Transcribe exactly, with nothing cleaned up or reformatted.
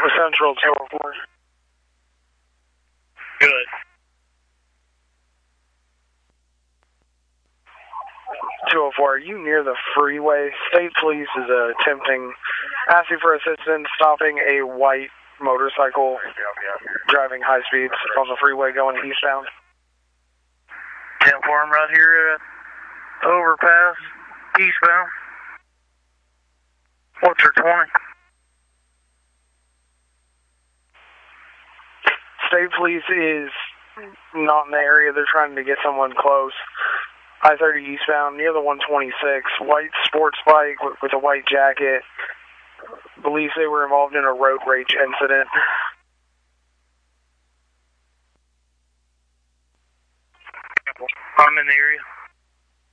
Central two oh four. Good. two oh four, are you near the freeway? State police is uh, attempting, asking for assistance, stopping a white motorcycle driving high speeds on the freeway going eastbound. ten four, I'm right here at overpass, eastbound. What's your twenty? State police is not in the area. They're trying to get someone close. I thirty eastbound near the one twenty-six. White sports bike with, with a white jacket. Believes they were involved in a road rage incident. I'm in the area.